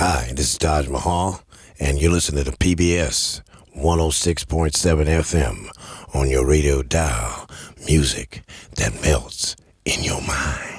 Hi, this is Taj Mahal, and you're listening to PBS 106.7 FM on your radio dial. Music that melts in your mind.